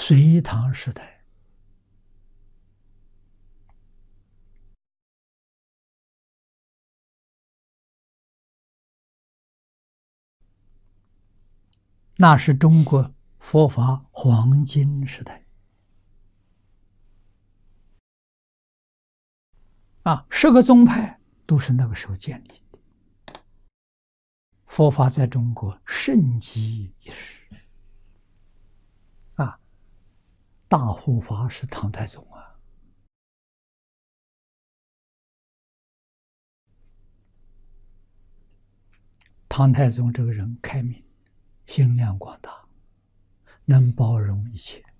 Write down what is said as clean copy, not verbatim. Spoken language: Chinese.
隋唐时代，那是中国佛法黄金时代啊，10个宗派都是那个时候建立的。佛法在中国盛极一时啊，大护法是唐太宗啊。唐太宗这个人开明，心量广大，能包容一切。